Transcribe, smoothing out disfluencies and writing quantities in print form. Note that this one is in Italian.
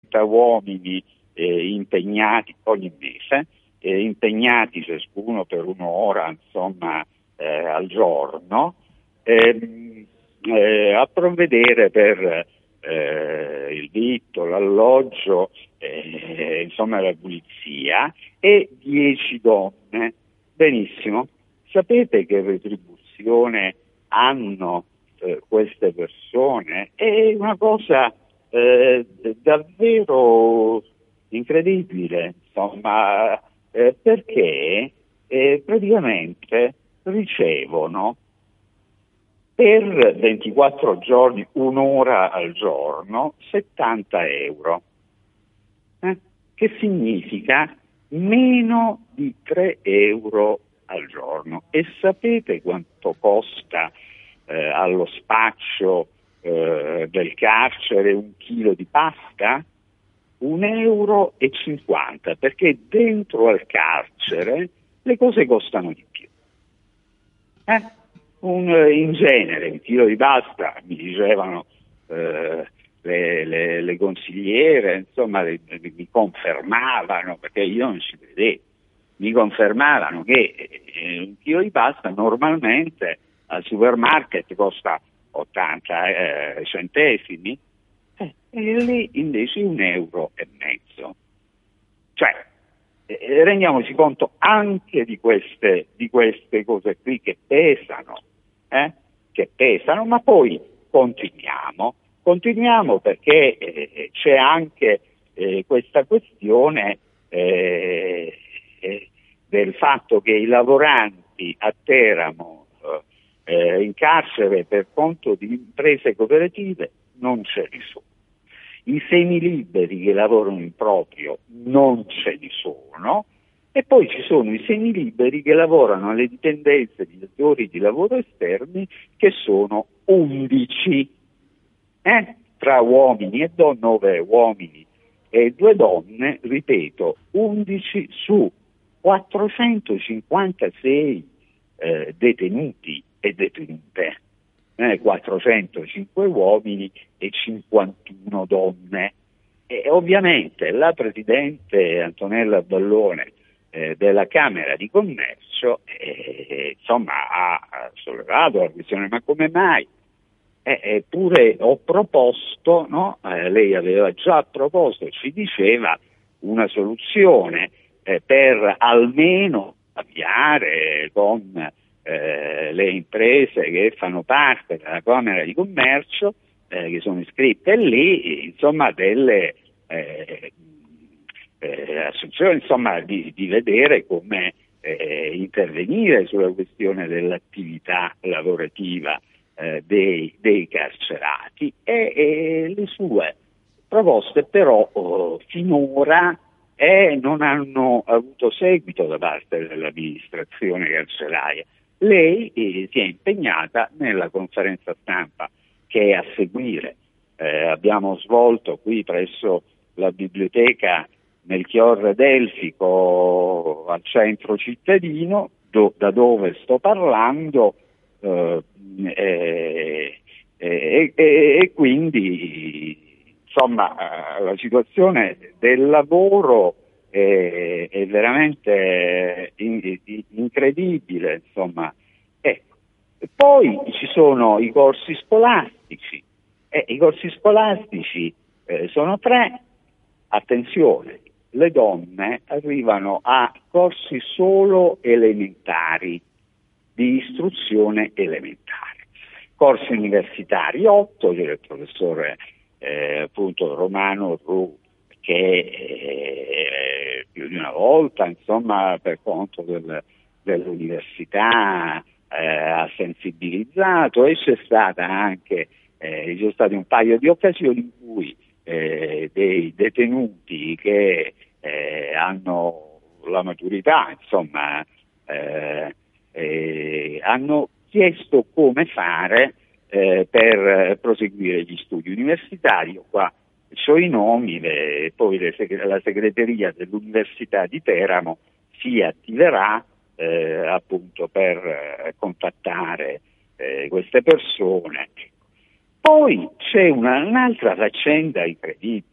uomini impegnati ogni mese, impegnati ciascuno per un'ora, insomma, al giorno, a provvedere per il vitto, l'alloggio, insomma la pulizia, e 10 donne. Benissimo. Sapete che retribuzione hanno queste persone? È una cosa davvero incredibile, insomma, perché praticamente ricevono per 24 giorni, un'ora al giorno, 70 euro, che significa meno di 3 euro al giorno. E sapete quanto costa allo spaccio del carcere un chilo di pasta? 1,50 euro, perché dentro al carcere le cose costano di più. In genere un chilo di pasta, mi dicevano le consigliere, insomma, mi confermavano, perché io non ci credevo, mi confermavano che un chilo di pasta normalmente al supermarket costa 80 centesimi, e lì invece 1,50 euro. Cioè, rendiamoci conto anche di queste cose qui che pesano, ma poi continuiamo perché c'è anche questa questione del fatto che i lavoranti a Teramo in carcere per conto di imprese cooperative non ce ne sono. I semiliberi che lavorano in proprio non ce ne sono, e poi ci sono i semiliberi che lavorano alle dipendenze di datori di lavoro esterni, che sono 11, tra uomini e donne, 9 uomini e 2 donne, ripeto, 11 su 456 detenuti e detenute. 405 uomini e 51 donne. E ovviamente la Presidente Antonella Ballone della Camera di Commercio insomma ha sollevato la questione: ma come mai? Eppure ho proposto, no? Lei aveva già proposto, ci diceva, una soluzione per almeno avviare con le imprese che fanno parte della Camera di Commercio, che sono iscritte lì, insomma, delle assunzioni, insomma, di vedere come intervenire sulla questione dell'attività lavorativa dei carcerati, e le sue proposte però finora non hanno avuto seguito da parte dell'amministrazione carceraria. Lei si è impegnata nella conferenza stampa che è a seguire. Abbiamo svolto qui presso la biblioteca Melchiorre Delfico al centro cittadino, da dove sto parlando, e quindi insomma la situazione del lavoro è veramente incredibile, insomma. Ecco. E poi ci sono i corsi scolastici. I corsi scolastici sono 3. Attenzione, le donne arrivano a corsi solo elementari, di istruzione elementare. Corsi universitari 8, c'è il professore appunto Romano Ru, che più di una volta, insomma, per conto dell'università ha sensibilizzato, e c'è stata anche ci sono state un paio di occasioni in cui dei detenuti che hanno la maturità, insomma, hanno chiesto come fare per proseguire gli studi universitari. Io qua c'ho i nomi, poi la segreteria dell'Università di Teramo si attiverà appunto per contattare queste persone. Poi c'è un'altra faccenda incredibile.